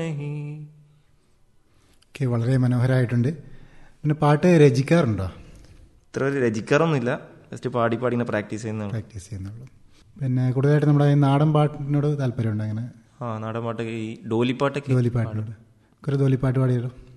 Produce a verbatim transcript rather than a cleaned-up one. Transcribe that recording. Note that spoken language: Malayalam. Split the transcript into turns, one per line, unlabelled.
ഓക്കെ, വളരെ മനോഹരമായിട്ടുണ്ട്. പിന്നെ പാട്ട് രചിക്കാറുണ്ടോ?
ഇത്ര രചിക്കാറൊന്നുമില്ല, ജസ്റ്റ് പാടി പാടി ഇങ്ങനെ പ്രാക്ടീസ് ചെയ്യുന്നുള്ളൂ.
പ്രാക്ടീസ് ചെയ്യുന്നുള്ളൂ. പിന്നെ കൂടുതലായിട്ട് നമ്മുടെ ഈ നാടൻ പാട്ടിനോട് താല്പര്യമുണ്ടോ? അങ്ങനെ
ആ നാടൻ പാട്ടൊക്കെ, ഈ ഡോലിപ്പാട്ടൊക്കെ.
ഡോലിപ്പാട്ടിനോട് ഒരു ഡോലിപ്പാട്ട് പാടിയല്ലോ.